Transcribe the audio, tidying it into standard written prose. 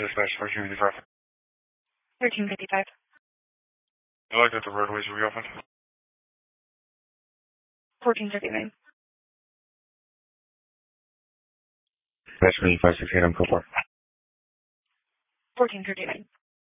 Dispatch 1455. 1355. I like that the roadways are reopened. 1439. Dispatch 568, I'm code 4. 1439.